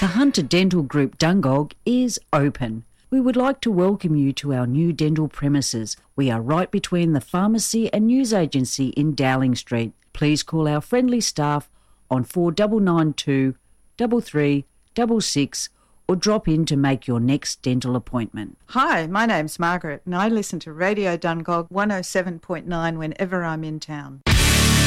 The Hunter Dental Group Dungog is open. We would like to welcome you to our new dental premises. We are right between the pharmacy and news agency in Dowling Street. Please call our friendly staff on 4992 3366 or drop in to make your next dental appointment. Hi, my name's Margaret and I listen to Radio Dungog 107.9 whenever I'm in town.